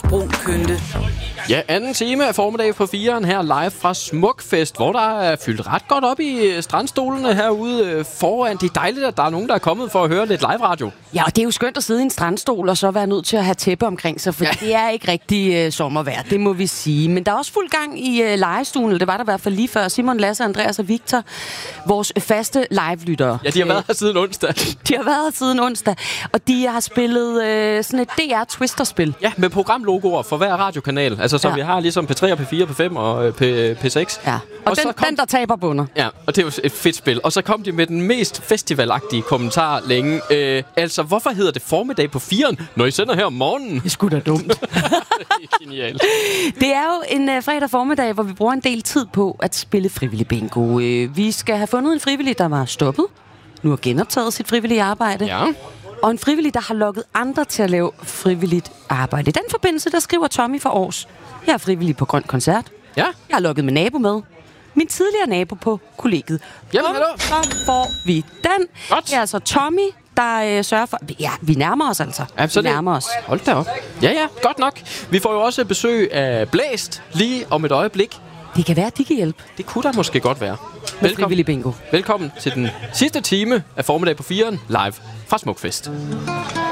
brun kønte. Ja, anden time af formiddag på 4'eren her live fra Smukfest, hvor der er fyldt ret godt op i strandstolene herude foran. Det er dejligt, at der er nogen, der er kommet for at høre lidt live-radio. Ja, og det er jo skønt at sidde i en strandstol og så være nødt til at have tæppe omkring sig, for det er ikke rigtig sommervejr, det må vi sige. Men der er også fuld gang i legestuen, det var der i hvert fald lige før. Simon, Lasse, Andreas og Victor, vores faste live-lyttere. Ja, de har været her siden onsdag. De har været her siden onsdag, og de har spillet sådan et DR-Twister-spil. Ja, med programlogoer for hver radiokanal. Altså, som vi har ligesom P3 og P4, P5 og P6. Ja, og den der taber bunder. Ja, og det er jo et fedt spil. Og så kom de med den mest festivalagtige kommentar længe. Altså, hvorfor hedder det formiddag på 4'eren, når I sender her om morgenen? Det er sgu da dumt. Det er genialt. Det er jo en fredag formiddag, hvor vi bruger en del tid på at spille frivillig bingo. Vi skal have fundet en frivillig, der var stoppet. Nu har genoptaget sit frivillige arbejde. Ja. Og en frivillig, der har lukket andre til at lave frivilligt arbejde. I den forbindelse, der skriver Tommy fra Aars: jeg er frivillig på Grøn Koncert. Ja. Jeg har lukket min nabo med. Min tidligere nabo på kollegiet. Jamen, hallo. Så får vi den. Godt. Det er altså Tommy, der sørger for... Ja, vi nærmer os altså. Absolut. Vi nærmer os. Hold da op. Ja, godt nok. Vi får jo også besøg af Blæst lige om et øjeblik. Det kan være, at de kan hjælpe. Det kunne der måske godt være. Med frivillig bingo. Velkommen til den sidste time af formiddag på 4'eren live fra Smukfest.